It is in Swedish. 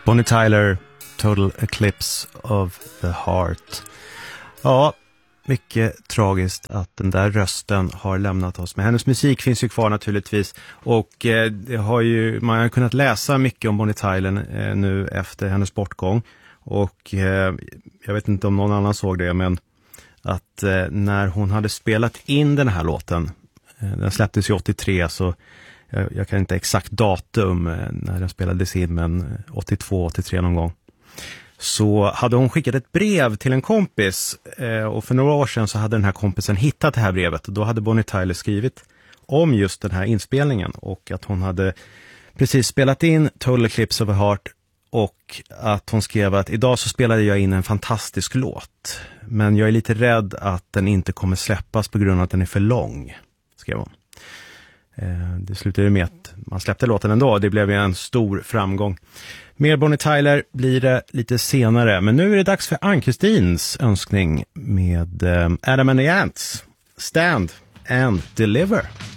Bonnie Tyler, Total Eclipse of the Heart. Ja, mycket tragiskt att den där rösten har lämnat oss. Men hennes musik finns ju kvar naturligtvis. Och det har ju, man har kunnat läsa mycket om Bonnie Tyler nu efter hennes bortgång. Och jag vet inte om någon annan såg det, men att när hon hade spelat in den här låten, den släpptes ju 83, så jag kan inte exakt datum när den spelades in, men 82, 83 någon gång. Så hade hon skickat ett brev till en kompis, och för några år sedan så hade den här kompisen hittat det här brevet. Och då hade Bonnie Tyler skrivit om just den här inspelningen och att hon hade precis spelat in Total Eclipse of the Heart, och att hon skrev att idag så spelade jag in en fantastisk låt, men jag är lite rädd att den inte kommer släppas på grund av att den är för lång, skrev hon. Det slutade med att man släppte låten ändå. Det blev en stor framgång. Mer Bonnie Tyler blir det lite senare. Men nu är det dags för Ann-Kristins önskning med Adam and the Ants. Stand and Deliver.